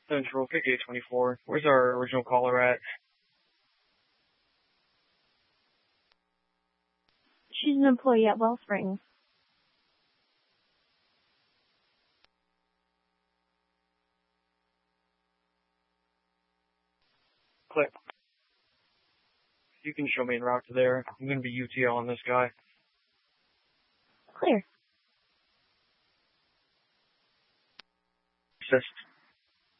Central, pick 824. Where's our original caller at? She's an employee at Wellsprings. Click. You can show me en route to there. I'm going to be UTL on this guy. Clear. Assist.